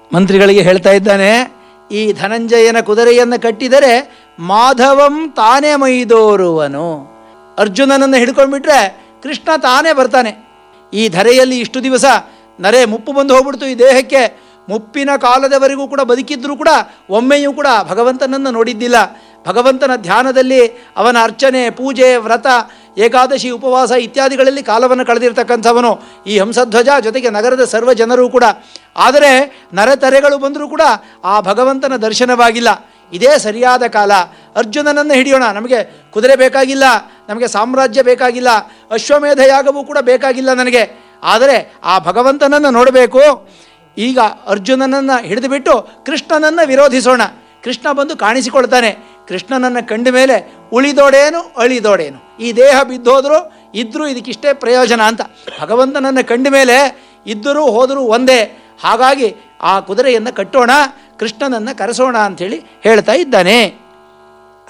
ಮಂತ್ರಿಗಳಿಗೆ ಹೇಳ್ತಾ ಇದ್ದಾನೆ, ಈ ಧನಂಜಯನ ಕುದುರೆಯನ್ನು ಕಟ್ಟಿದರೆ ಮಾಧವಂ ತಾನೇ ಮೈದೋರುವನು. ಅರ್ಜುನನನ್ನು ಹಿಡ್ಕೊಂಡ್ಬಿಟ್ರೆ ಕೃಷ್ಣ ತಾನೇ ಬರ್ತಾನೆ. ಈ ಧರೆಯಲ್ಲಿ ಇಷ್ಟು ದಿವಸ ನರೆ ಮುಪ್ಪು ಬಂದು ಹೋಗ್ಬಿಡ್ತು ಈ ದೇಹಕ್ಕೆ. ಮುಪ್ಪಿನ ಕಾಲದವರೆಗೂ ಕೂಡ ಬದುಕಿದ್ರೂ ಕೂಡ ಒಮ್ಮೆಯೂ ಕೂಡ ಭಗವಂತನನ್ನು ನೋಡಿದ್ದಿಲ್ಲ. ಭಗವಂತನ ಧ್ಯಾನದಲ್ಲಿ ಅವನ ಅರ್ಚನೆ, ಪೂಜೆ, ವ್ರತ, ಏಕಾದಶಿ, ಉಪವಾಸ ಇತ್ಯಾದಿಗಳಲ್ಲಿ ಕಾಲವನ್ನು ಕಳೆದಿರ್ತಕ್ಕಂಥವನು ಈ ಹಂಸಧ್ವಜ, ಜೊತೆಗೆ ನಗರದ ಸರ್ವ ಜನರೂ ಕೂಡ. ಆದರೆ ನರತರೆಗಳು ಬಂದರೂ ಕೂಡ ಆ ಭಗವಂತನ ದರ್ಶನವಾಗಿಲ್ಲ. ಇದೇ ಸರಿಯಾದ ಕಾಲ. ಅರ್ಜುನನನ್ನು ಹಿಡಿಯೋಣ. ನಮಗೆ ಕುದುರೆ ಬೇಕಾಗಿಲ್ಲ, ನಮಗೆ ಸಾಮ್ರಾಜ್ಯ ಬೇಕಾಗಿಲ್ಲ, ಅಶ್ವಮೇಧ ಯಾಗವೂ ಕೂಡ ಬೇಕಾಗಿಲ್ಲ ನನಗೆ. ಆದರೆ ಆ ಭಗವಂತನನ್ನು ನೋಡಬೇಕು. ಈಗ ಅರ್ಜುನನನ್ನು ಹಿಡಿದುಬಿಟ್ಟು ಕೃಷ್ಣನನ್ನು ವಿರೋಧಿಸೋಣ. ಕೃಷ್ಣ ಬಂದು ಕಾಣಿಸಿಕೊಳ್ತಾನೆ. ಕೃಷ್ಣನನ್ನು ಕಂಡ ಮೇಲೆ ಉಳಿದೋಡೇನು ಅಳಿದೋಡೇನು, ಈ ದೇಹ ಬಿದ್ದೋದ್ರು ಇದ್ದರೂ ಇದಕ್ಕಿಷ್ಟೇ ಪ್ರಯೋಜನ ಅಂತ. ಭಗವಂತನನ್ನು ಕಂಡ ಮೇಲೆ ಇದ್ದರೂ ಹೋದರೂ ಒಂದೇ. ಹಾಗಾಗಿ ಆ ಕುದುರೆಯನ್ನು ಕಟ್ಟೋಣ, ಕೃಷ್ಣನನ್ನು ಕರೆಸೋಣ ಅಂಥೇಳಿ ಹೇಳ್ತಾ ಇದ್ದಾನೆ.